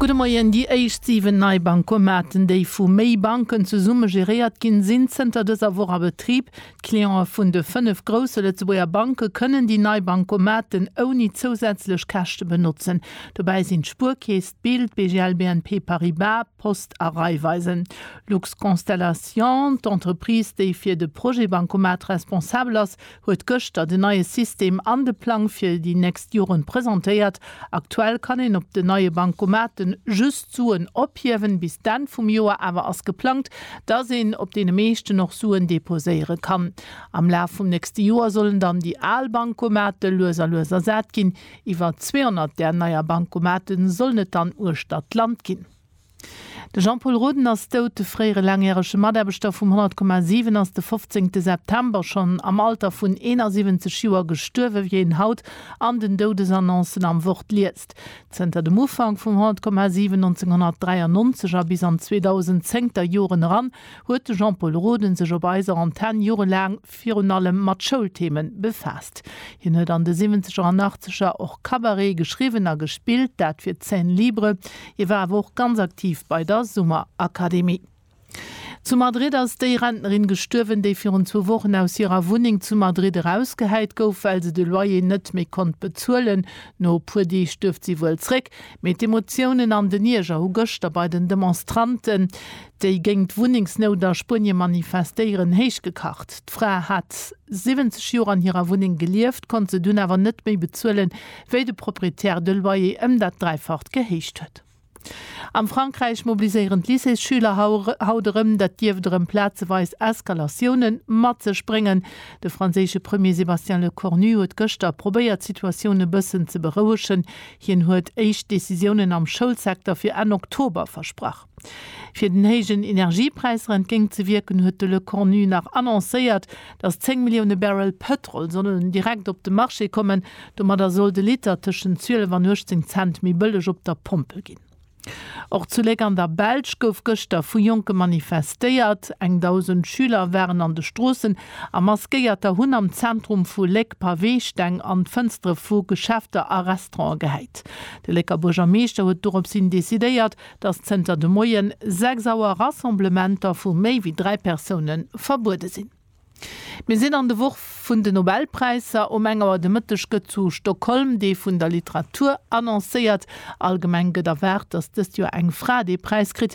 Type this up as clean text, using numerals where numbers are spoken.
Gudemoien die eicht 7 neii Bankomaten, déi vu méi Banken ze Summe geriert ginn Sinzenter des aworer Betrieb. Klienter vun de 5 grosse Lettzeboer Banke kënnen die neii Bankomaten oni zusätzlech Kächte benutzen. Dobei sinn Spurkeest, Bild, BGL, BNP Paribas, Post Arreiweisen. Lux Constellation, d'Entreprise déi fir de Projektbankomat responsabel ass, huet gëchter de neie System an de Plan fir die näst Joren präsentéiert. Aktuell kann en op de neue Bankomaten just zuen opjewen bis dann vum Joer awer ass geplant, da sinn op de meeschte noch Suen deposéiere kann. Am Lauf vum nächste Joer sollen dann die Aalbankomate loser sät ginn, iwwer 200 der naier Bankomaten soll net dann Urstadt Land ginn. De Jean-Paul Roden ass doute fréiere langjähresche Maderbestoff um 100,7 ass de 15. September schon am Alter vun 71 Joer gestuerwe wie en Haut an den Dodesannonzen am Wort liest. Zenter dem Ufang vum 100,7 1993 bis an 2010 Joren ran huet de Jean-Paul Roden sech op eiser an 10 Jore lang virun allem mat Schulthemen befasst. Hin huet an de 70er an 80er och Kabarett geschriwener gespielt, dat fir 10 Libre. Je war woch ganz aktiv bei der Sommerakademie. Zu Madrid ass déi Rentnerin gestürwen, déi vir 2 Wochen aus ihrer Wohnung zu Madrid rausgeheit gouf, weil se de Loyer net méi kont bezuelen. No puer stëft sie wohl zréck, mit Emotionen an den Nieger hu Göster bei den Demonstranten, déi géint Wohnungsnot der Spanje manifestéieren héich gekacht. D'Frau hat 70 Joer an ihrer Wohnung gelieft, kon se dun awer net méi bezuelen, wéi de Proprietär de Loyer dat dreifacht gehéicht huet. Am Frankreich mobiliseieren Lycée-Schüler hauderem, dat diewderem Plätzeweis Eskalationen matze springen. De franzésche Premier Sébastien Lecornu huet gëster probéiert Situationune bëssen ze berouechen. Hien huet éich Decisionen am Schulsektor fir en Oktober versprach. Fir den héigen Energiepreis entgéng ze wirken huet de Lecornu nach annoncéiert, dats 10 Millioune Barrel Petrol sollen direkt op de Marché kommen, do mat der soll de Liter tschen 12 Cent mi bëllech op der Pumpe ginn. Auch zuleg an der Belsch gouf Göster vu Joke manifestéiert, eng 1000 Schüler wären an de Strossen, a maskéierter hunn am Zentrum vu Leck Pavésteng an Fënstre vu Geschäfter a Restaurant gehéit. De Lecker Burgermeester huet dorop sinn desideiert, dat Zter de Moien 6 Auer Rassemblementer vu méi wie 3 Personen verbude sinn. Wir sind an de Woch vun de Nobelpreiser enger de Mëttechke zu Stockholm, dee vun der Literatur annoncéiert. Allgemeng gët erwert, dats dës Jo eng Fra de Preis krit,